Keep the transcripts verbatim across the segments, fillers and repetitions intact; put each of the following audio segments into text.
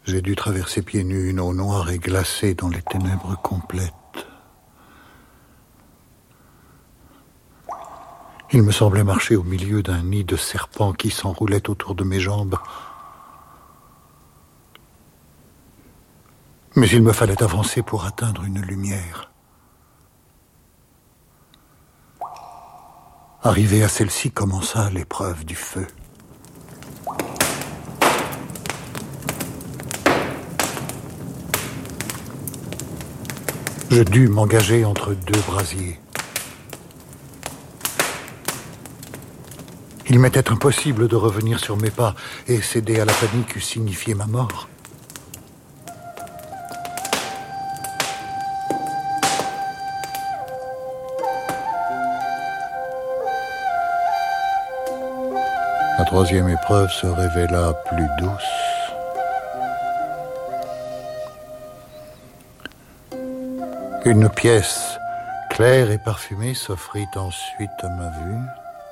J'ai dû traverser pieds nus une eau noire et glacée dans les ténèbres complètes. Il me semblait marcher au milieu d'un nid de serpents qui s'enroulait autour de mes jambes. Mais il me fallait avancer pour atteindre une lumière. Arrivé à celle-ci commença l'épreuve du feu. Je dus m'engager entre deux brasiers. Il m'était impossible de revenir sur mes pas, et céder à la panique eût signifié ma mort. La troisième épreuve se révéla plus douce. Une pièce claire et parfumée s'offrit ensuite à ma vue.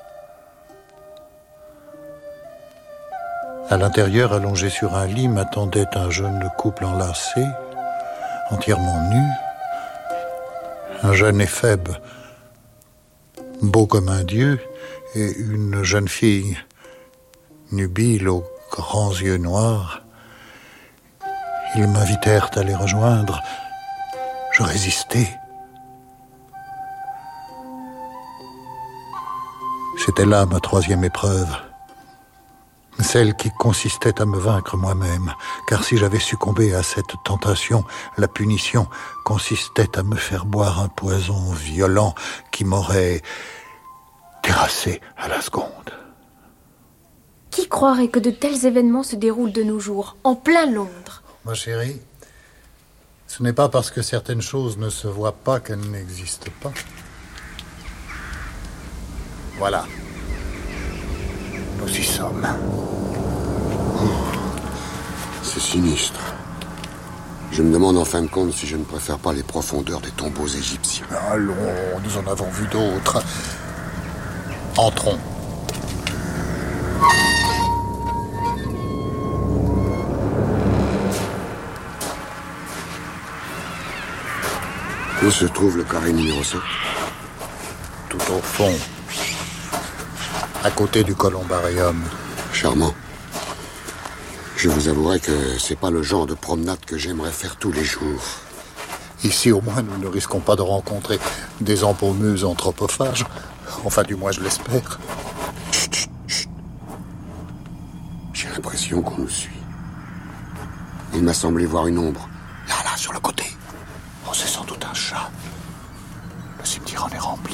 À l'intérieur, allongé sur un lit, m'attendait un jeune couple enlacé, entièrement nu. Un jeune éphèbe, beau comme un dieu, et une jeune fille, nubile aux grands yeux noirs. Ils m'invitèrent à les rejoindre. Je résistai. C'était là ma troisième épreuve. Celle qui consistait à me vaincre moi-même, car si j'avais succombé à cette tentation, la punition consistait à me faire boire un poison violent qui m'aurait terrassé à la seconde. Qui croirait que de tels événements se déroulent de nos jours, en plein Londres? Ma chérie, ce n'est pas parce que certaines choses ne se voient pas qu'elles n'existent pas. Voilà. Nous y sommes. C'est sinistre. Je me demande en fin de compte si je ne préfère pas les profondeurs des tombeaux égyptiens. Allons, nous en avons vu d'autres. Entrons. Où se trouve le carré numéro cinq? Tout au fond. À côté du columbarium. Charmant. Je vous avouerai que c'est pas le genre de promenade que j'aimerais faire tous les jours. Ici, au moins, nous ne risquons pas de rencontrer des empaumeuses anthropophages. Enfin, du moins, je l'espère. Chut, chut, chut. J'ai l'impression qu'on nous suit. Il m'a semblé voir une ombre. Là, là, sur le côté. Oh, c'est sans doute un chat. Le cimetière en est rempli.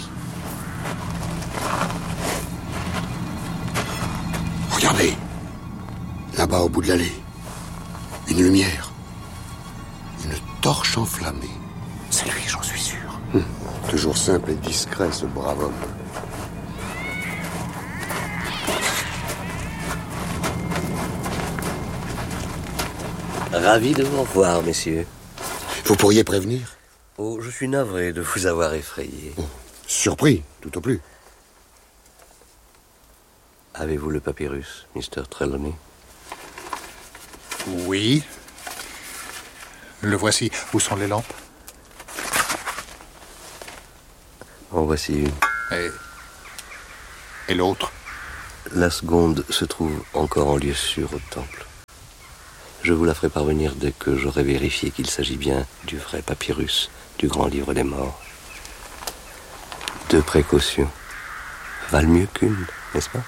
Regardez. Là-bas, au bout de l'allée. Une lumière. Une torche enflammée. C'est lui, j'en suis sûr. Hum, toujours simple et discret, ce brave homme. Ravi de vous revoir, messieurs. Vous pourriez prévenir? Oh, je suis navré de vous avoir effrayé. Oh, surpris, tout au plus. Avez-vous le papyrus, mister Trelawney? Oui. Le voici. Où sont les lampes? En voici une. Et... Et l'autre? La seconde se trouve encore en lieu sûr au temple. Je vous la ferai parvenir dès que j'aurai vérifié qu'il s'agit bien du vrai papyrus du grand livre des morts. Deux précautions valent mieux qu'une, n'est-ce pas?